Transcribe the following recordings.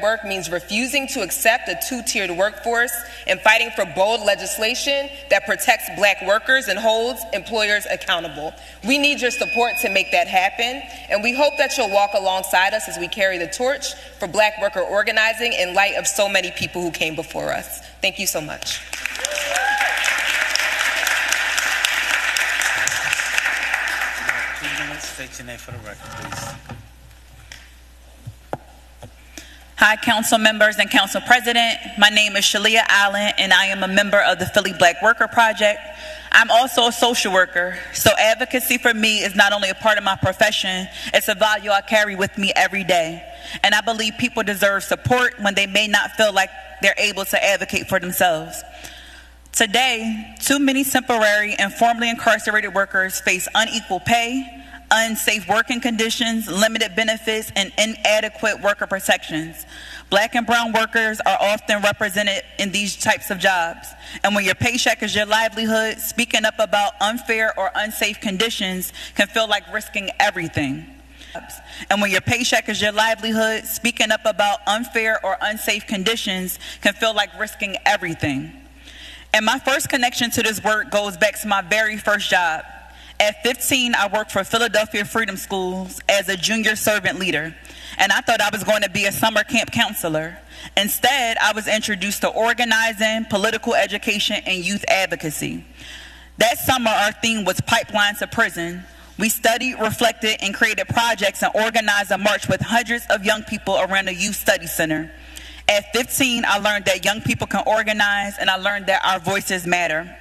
work means refusing to accept a two-tiered workforce and fighting for bold legislation that protects Black workers and holds employers accountable. We need your support to make that happen, and we hope that you'll walk alongside us as we carry the torch for Black worker organizing in light of so many people who came before us. Thank you so much. State your name for the record, please. Hi, council members and council president. My name is Shalia Allen, and I am a member of the Philly Black Worker Project. I'm also a social worker, so advocacy for me is not only a part of my profession, it's a value I carry with me every day. And I believe people deserve support when they may not feel like they're able to advocate for themselves. Today, too many temporary and formerly incarcerated workers face unequal pay, unsafe working conditions, limited benefits, and inadequate worker protections. Black and brown workers are often represented in these types of jobs. And when your paycheck is your livelihood, speaking up about unfair or unsafe conditions can feel like risking everything. And when your paycheck is your livelihood, speaking up about unfair or unsafe conditions can feel like risking everything. And my first connection to this work goes back to my very first job. At 15, I worked for Philadelphia Freedom Schools as a junior servant leader, and I thought I was going to be a summer camp counselor. Instead, I was introduced to organizing, political education, and youth advocacy. That summer, our theme was Pipeline to Prison. We studied, reflected, and created projects and organized a march with hundreds of young people around the Youth Study Center. At 15, I learned that young people can organize, and I learned that our voices matter.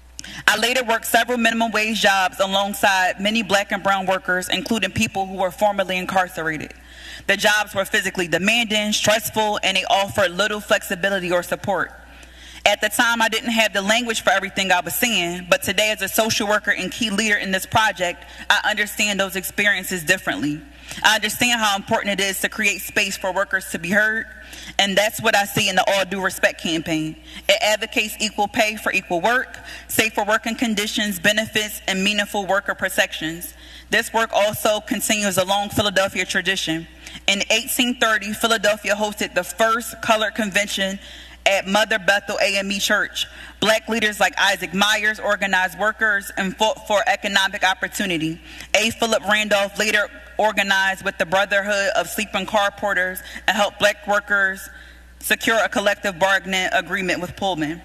I later worked several minimum wage jobs alongside many Black and brown workers, including people who were formerly incarcerated. The jobs were physically demanding, stressful, and they offered little flexibility or support. At the time, I didn't have the language for everything I was seeing, but today as a social worker and key leader in this project, I understand those experiences differently. I understand how important it is to create space for workers to be heard, and that's what I see in the All Due Respect campaign. It advocates equal pay for equal work, safer working conditions, benefits, and meaningful worker protections. This work also continues a long Philadelphia tradition. In 1830, Philadelphia hosted the first colored convention at Mother Bethel AME Church. Black leaders like Isaac Myers organized workers and fought for economic opportunity. A. Philip Randolph later organized with the Brotherhood of Sleeping Car Porters and helped Black workers secure a collective bargaining agreement with Pullman.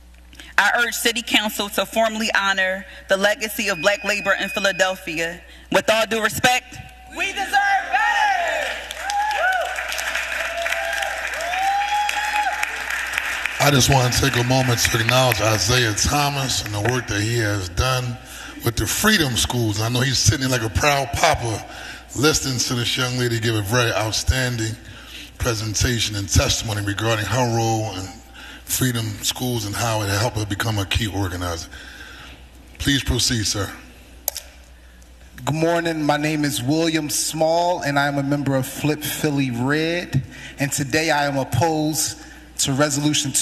I urge City Council to formally honor the legacy of Black labor in Philadelphia. With all due respect, we deserve better! I just want to take a moment to acknowledge Isaiah Thomas and the work that he has done with the Freedom Schools. I know he's sitting there like a proud papa listening to this young lady give a very outstanding presentation and testimony regarding her role in Freedom Schools and how it helped her become a key organizer. Please proceed, sir. Good morning. My name is William Small, and I am a member of Flip Philly Red. And today I am opposed to Resolution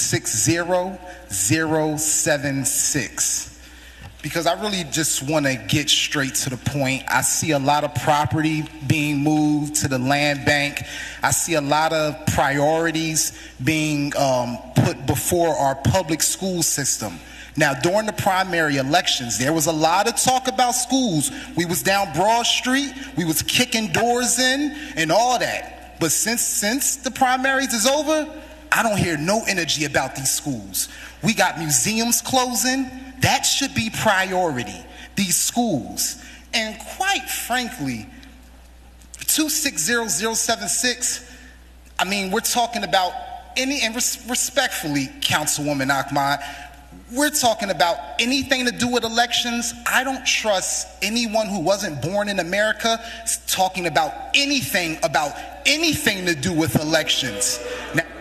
260076. Because I really just want to get straight to the point. I see a lot of property being moved to the land bank. I see a lot of priorities being put before our public school system. Now, during the primary elections, there was a lot of talk about schools. We was down Broad Street, we was kicking doors in and all that. But since the primaries is over, I don't hear no energy about these schools. We got museums closing. That should be priority, these schools. And quite frankly, 260076, I mean, we're talking about and respectfully, Councilwoman Ahmad, we're talking about anything to do with elections. I don't trust anyone who wasn't born in America talking about anything to do with elections. Now,